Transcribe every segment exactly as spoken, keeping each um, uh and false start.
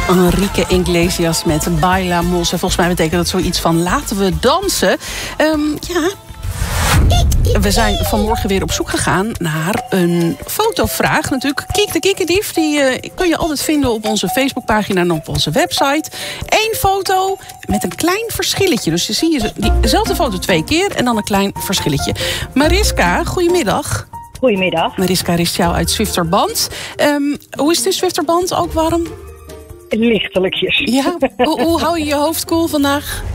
Enrique Iglesias met Bailamos. En volgens mij betekent dat zoiets van laten we dansen. Um, ja... We zijn vanmorgen weer op zoek gegaan naar een fotovraag. Natuurlijk, Kiek de Kikkerdief, die uh, kun je altijd vinden op onze Facebookpagina en op onze website. Eén foto met een klein verschilletje. Dus je ziet dezelfde foto twee keer en dan een klein verschilletje. Mariska, goedemiddag. Goedemiddag. Mariska is jou uit Zwifterband. Um, hoe is het in Zwifterband? Ook warm? Lichtelijkjes. Ja? hoe, hoe hou je je hoofd koel vandaag?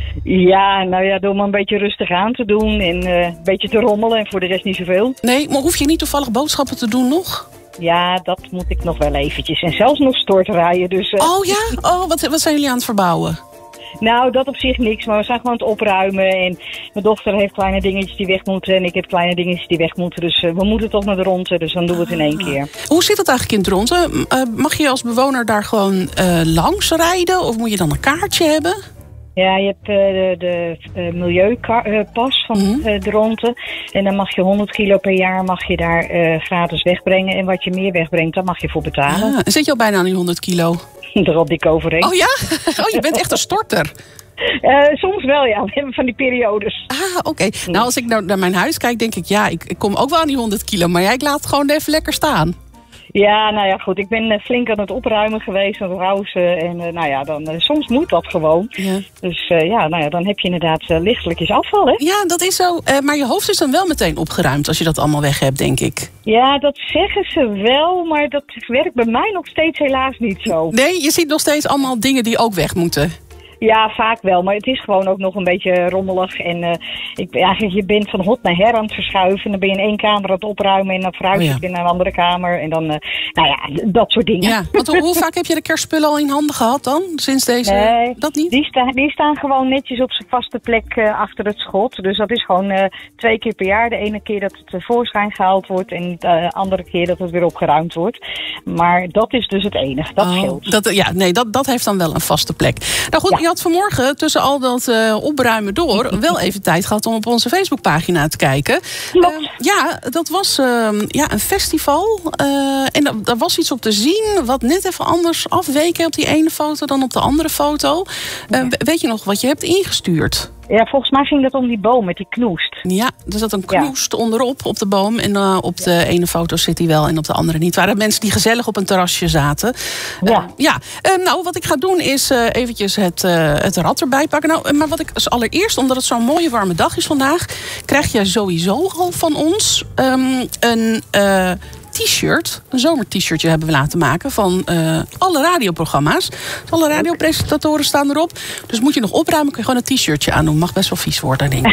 Ja, nou ja, door maar een beetje rustig aan te doen en uh, een beetje te rommelen en voor de rest niet zoveel. Nee, maar hoef je niet toevallig boodschappen te doen nog? Ja, dat moet ik nog wel eventjes. En zelfs nog stortrijden. Dus, uh... Oh ja? Oh, wat, wat zijn jullie aan het verbouwen? Nou, dat op zich niks, maar we zijn gewoon aan het opruimen. En mijn dochter heeft kleine dingetjes die weg moeten en ik heb kleine dingetjes die weg moeten. Dus uh, we moeten toch naar de ronde, dus dan doen we het in één keer. Hoe zit het eigenlijk in het ronde? Uh, mag je als bewoner daar gewoon uh, langs rijden of moet je dan een kaartje hebben? Ja, je hebt uh, de, de uh, milieupas van mm-hmm. uh, de ronde. En dan mag je honderd kilo per jaar mag je daar uh, gratis wegbrengen. En wat je meer wegbrengt, daar mag je voor betalen. Ah, zit je al bijna aan die honderd kilo? Er al dik overheen. Oh ja? Oh, je bent echt een storter. Uh, soms wel, ja. We hebben van die periodes. Ah, oké. Okay. Nou, als ik nou naar mijn huis kijk, denk ik, ja, ik, ik kom ook wel aan die honderd kilo. Maar ja, ik laat het gewoon even lekker staan. Ja, nou ja, goed. Ik ben uh, flink aan het opruimen geweest, aan het rousen. En uh, nou ja, dan, uh, soms moet dat gewoon. Ja. Dus uh, ja, nou ja, dan heb je inderdaad uh, lichtelijkjes afval, hè? Ja, dat is zo. Uh, maar je hoofd is dan wel meteen opgeruimd als je dat allemaal weg hebt, denk ik. Ja, dat zeggen ze wel, maar dat werkt bij mij nog steeds helaas niet zo. Nee, je ziet nog steeds allemaal dingen die ook weg moeten. Ja, vaak wel. Maar het is gewoon ook nog een beetje rommelig. En uh, ik, eigenlijk, je bent van hot naar her aan het verschuiven. Dan ben je in één kamer aan het opruimen. En dan verhuis je oh ja. weer naar een andere kamer. En dan, uh, nou ja, dat soort dingen. Ja, want hoe, hoe vaak heb je de kerstspullen al in handen gehad dan? Sinds deze? Nee, dat niet? Die, sta, die staan gewoon netjes op zijn vaste plek uh, achter het schot. Dus dat is gewoon uh, twee keer per jaar. De ene keer dat het tevoorschijn gehaald wordt. En de andere keer dat het weer opgeruimd wordt. Maar dat is dus het enige. Dat oh, scheelt. Dat, ja, nee, dat, dat heeft dan wel een vaste plek. Nou goed, ja. Je had vanmorgen tussen al dat uh, opruimen door wel even tijd gehad om op onze Facebookpagina te kijken. Uh, ja, dat was uh, ja, een festival. Uh, en daar was iets op te zien wat net even anders afweken op die ene foto dan op de andere foto. Uh, weet je nog wat je hebt ingestuurd? Ja, volgens mij ging dat om die boom met die knoest. Ja, er zat een knoest ja. onderop op de boom. En uh, op de ene foto zit hij wel en op de andere niet. Het waren mensen die gezellig op een terrasje zaten. Ja. Uh, ja. Uh, nou, wat ik ga doen is uh, eventjes het, uh, het rad erbij pakken. Nou, maar wat ik als allereerst, omdat het zo'n mooie warme dag is vandaag, krijg je sowieso al van ons um, een Uh, t-shirt, een zomer-t-shirtje hebben we laten maken van uh, alle radioprogramma's. Dus alle radiopresentatoren staan erop. Dus moet je nog opruimen, kun je gewoon een t-shirtje aandoen. Mag best wel vies worden, denk ik.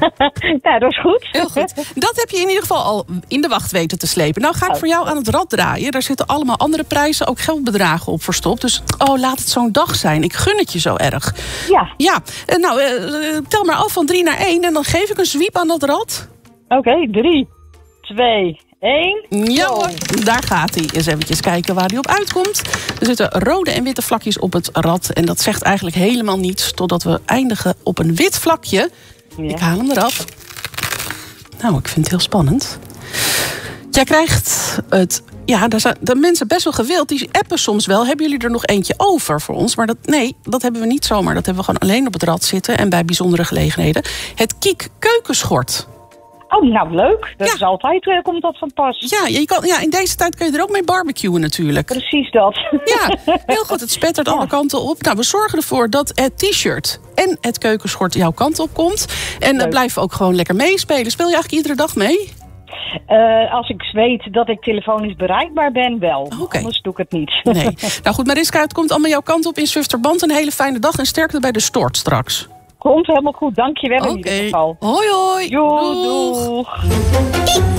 Ja, dat is goed. Heel goed. Dat heb je in ieder geval al in de wacht weten te slepen. Nou ga ik voor jou aan het rad draaien. Daar zitten allemaal andere prijzen, ook geldbedragen op verstopt. Dus oh, laat het zo'n dag zijn. Ik gun het je zo erg. Ja. Ja, nou, uh, tel maar af van drie naar één en dan geef ik een zwiep aan dat rad. Oké, okay, drie, twee, één. Ja hoor, daar gaat hij. Eens eventjes kijken waar hij op uitkomt. Er zitten rode en witte vlakjes op het rad. En dat zegt eigenlijk helemaal niets. Totdat we eindigen op een wit vlakje. Ja. Ik haal hem eraf. Nou, ik vind het heel spannend. Jij krijgt het. Ja, daar zijn de mensen best wel gewild. Die appen soms wel. Hebben jullie er nog eentje over voor ons? Maar dat, nee, dat hebben we niet zomaar. Dat hebben we gewoon alleen op het rad zitten. En bij bijzondere gelegenheden. Het Kiek keukenschort. Oh, nou leuk. Dat ja. is altijd, uh, komt dat van pas. Ja, je kan, ja, in deze tijd kun je er ook mee barbecuen natuurlijk. Precies dat. Ja, heel goed. Het spettert ja. alle kanten op. Nou, we zorgen ervoor dat het t-shirt en het keukenschort jouw kant op komt. En uh, blijf ook gewoon lekker meespelen. Speel je eigenlijk iedere dag mee? Uh, als ik weet dat ik telefonisch bereikbaar ben, wel. Okay. Anders doe ik het niet. Nee. Nou goed, Mariska, het komt allemaal jouw kant op in Zwifterband. Een hele fijne dag en sterkte bij de stort straks. Komt helemaal goed, dankjewel in okay. ieder geval. Hoi hoi. Jo, doeg. doeg.